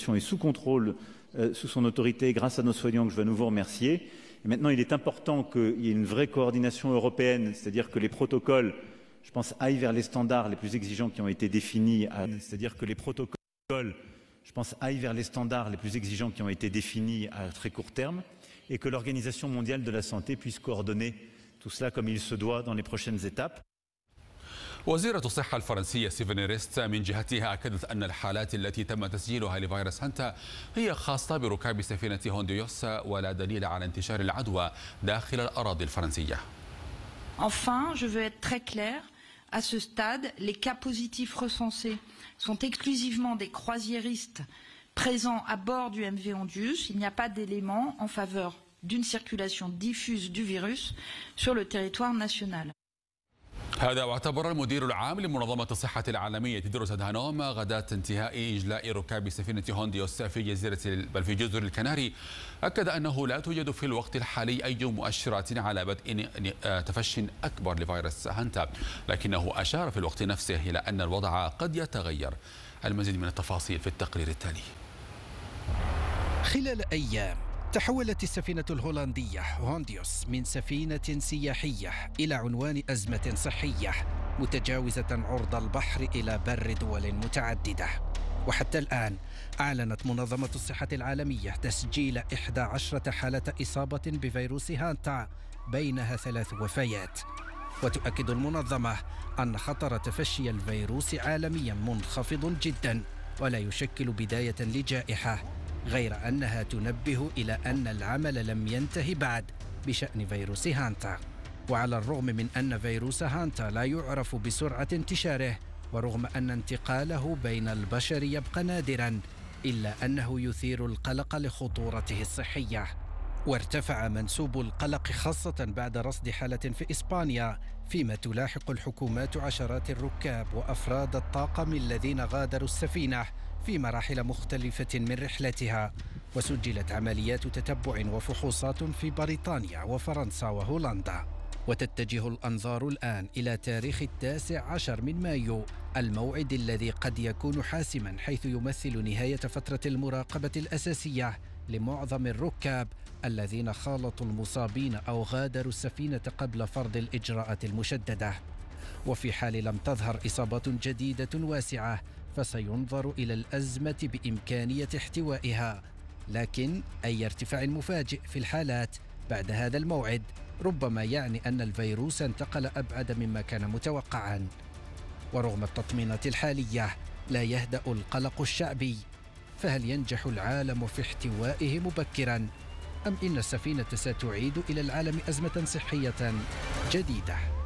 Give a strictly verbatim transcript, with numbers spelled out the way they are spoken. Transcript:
l'organisation est sous contrôle, euh, sous son autorité, grâce à nos soignants que je vais à nouveau remercier. Et maintenant, il est important qu'il y ait une vraie coordination européenne, c'est-à-dire que les protocoles, je pense, aillent vers les standards les plus exigeants qui ont été définis, à... c'est-à-dire que les protocoles, je pense, aillent vers les standards les plus exigeants qui ont été définis à très court terme, et que l'Organisation mondiale de la santé puisse coordonner tout cela comme il se doit dans les prochaines étapes. وزيرة الصحة الفرنسية ستيفن ريست من جهتها أكدت أن الحالات التي تم تسجيلها لفيروس هانتا هي خاصة بركاب سفينة هونديوس ولا دليل على انتشار العدوى داخل الأراضي الفرنسية. Enfin, je veux être très clair. À ce stade, les cas positifs recensés sont exclusivement des croisiéristes présents à bord du M V Hondius. Il n'y a pas d'éléments en faveur d'une circulation diffuse du virus sur le territoire national. هذا واعتبر المدير العام لمنظمة الصحة العالمية تيدروس أدهانوم غداة انتهاء إجلاء ركاب سفينة هونديوس في جزيرة بل في جزر الكناري، أكد أنه لا توجد في الوقت الحالي أي مؤشرات على بدء تفشي أكبر لفيروس هانتا، لكنه أشار في الوقت نفسه إلى أن الوضع قد يتغير. المزيد من التفاصيل في التقرير التالي. خلال أيام تحولت السفينة الهولندية هونديوس من سفينة سياحية إلى عنوان أزمة صحية متجاوزة عرض البحر إلى بر دول متعددة. وحتى الآن أعلنت منظمة الصحة العالمية تسجيل إحدى عشرة حالة إصابة بفيروس هانتا، بينها ثلاث وفيات. وتؤكد المنظمة أن خطر تفشي الفيروس عالميا منخفض جدا ولا يشكل بداية لجائحة، غير أنها تنبه إلى أن العمل لم ينتهي بعد بشأن فيروس هانتا. وعلى الرغم من أن فيروس هانتا لا يعرف بسرعة انتشاره، ورغم أن انتقاله بين البشر يبقى نادرا، إلا أنه يثير القلق لخطورته الصحية. وارتفع منسوب القلق خاصة بعد رصد حالة في إسبانيا، فيما تلاحق الحكومات عشرات الركاب وأفراد الطاقم الذين غادروا السفينة في مراحل مختلفة من رحلتها. وسجلت عمليات تتبع وفحوصات في بريطانيا وفرنسا وهولندا. وتتجه الأنظار الآن إلى تاريخ التاسع عشر من مايو، الموعد الذي قد يكون حاسما، حيث يمثل نهاية فترة المراقبة الأساسية لمعظم الركاب الذين خالطوا المصابين أو غادروا السفينة قبل فرض الإجراءات المشددة. وفي حال لم تظهر إصابات جديدة واسعة، فسينظر إلى الأزمة بإمكانية احتوائها، لكن أي ارتفاع مفاجئ في الحالات بعد هذا الموعد ربما يعني أن الفيروس انتقل أبعد مما كان متوقعا. ورغم التطمينات الحالية لا يهدأ القلق الشعبي، فهل ينجح العالم في احتوائه مبكرا، أم إن السفينة ستعيد إلى العالم أزمة صحية جديدة؟